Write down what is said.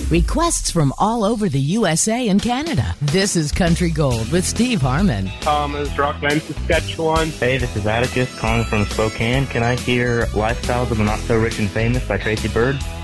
Requests from all over the USA and Canada. This is Country Gold with Steve Harmon. Thomas, Rockland, Saskatchewan. Hey, this is Atticus calling from Spokane. Can I hear Lifestyles of the Not So Rich and Famous by Tracy Bird?